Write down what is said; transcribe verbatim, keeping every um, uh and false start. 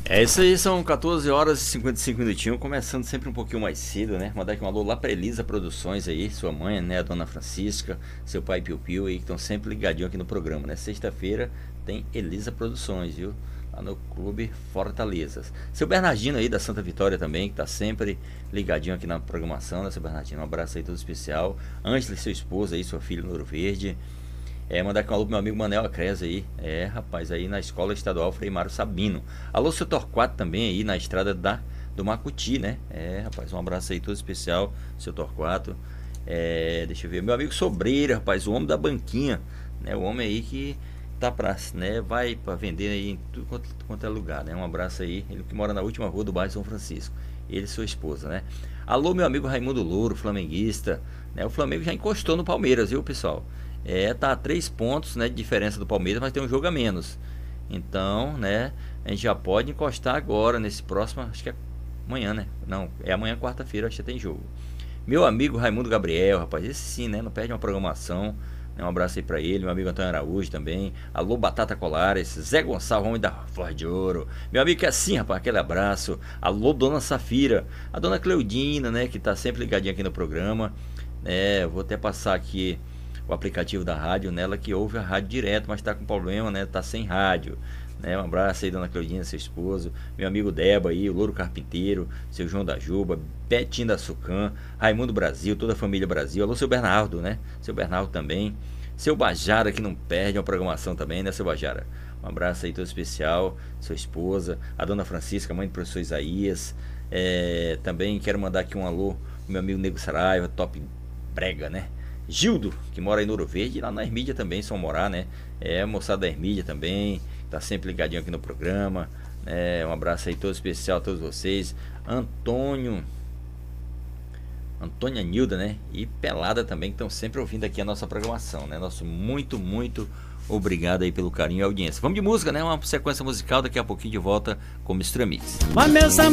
É isso aí, são quatorze horas e cinquenta e cinco minutinhos, começando sempre um pouquinho mais cedo, né? Mandar aqui um alô lá pra Elisa Produções aí, sua mãe, né? A dona Francisca, seu pai Piu Piu aí, que estão sempre ligadinho aqui no programa, né? Sexta-feira tem Elisa Produções, viu? Lá no Clube Fortaleza. Seu Bernardino aí da Santa Vitória também, que tá sempre ligadinho aqui na programação, né, seu Bernardino? Um abraço aí todo especial. Ângela e seu esposo aí, sua filha no Ouro Verde. É, mandar aqui um alô pro meu amigo Manel Acres aí. É, rapaz, aí na Escola Estadual Frei Mário Sabino. Alô, seu Torquato também aí na estrada da, do Macuti, né? É, rapaz, um abraço aí todo especial, seu Torquato. É, deixa eu ver, meu amigo Sobreira, rapaz, o homem da banquinha, né? O homem aí que tá pra, né? Vai pra vender aí em tudo quanto, quanto é lugar, né? Um abraço aí, ele que mora na última rua do bairro São Francisco. Ele e sua esposa, né? Alô, meu amigo Raimundo Louro, flamenguista, né? O Flamengo já encostou no Palmeiras, viu, pessoal? É, tá a três pontos, né, de diferença do Palmeiras, mas tem um jogo a menos. Então, né, a gente já pode encostar agora, nesse próximo, acho que é amanhã, né? Não, é amanhã, quarta-feira, acho que tem jogo. Meu amigo Raimundo Gabriel, rapaz, esse sim, né, não perde uma programação. Né, um abraço aí pra ele, meu amigo Antônio Araújo também. Alô, Batata Colares, Zé Gonçalves, homem da Flor de Ouro. Meu amigo que é assim, rapaz, aquele abraço. Alô, Dona Safira, a Dona Cleudina, né, que tá sempre ligadinha aqui no programa. É, vou até passar aqui o aplicativo da rádio nela, que ouve a rádio direto, mas tá com problema, né? Tá sem rádio, né? Um abraço aí, dona Claudinha, seu esposo, meu amigo Deba aí, o Louro Carpinteiro, seu João da Juba, Betinho da Sucam, Raimundo Brasil, toda a família Brasil. Alô, seu Bernardo, né? Seu Bernardo também, seu Bajara, que não perde uma programação também, né, seu Bajara? Um abraço aí todo especial, sua esposa, a dona Francisca, mãe do professor Isaías. É, também quero mandar aqui um alô pro meu amigo Nego Saraiva, top brega, né? Gildo, que mora aí no Ouro Verde, e lá na Hermídia também, São Morar, né? É, moçada da Hermídia também, tá sempre ligadinho aqui no programa. É, um abraço aí todo especial a todos vocês. Antônio, Antônia Nilda, né? E Pelada também, que estão sempre ouvindo aqui a nossa programação, né? Nosso muito, muito obrigado aí pelo carinho e audiência. Vamos de música, né? Uma sequência musical, daqui a pouquinho de volta com o Mister Mix.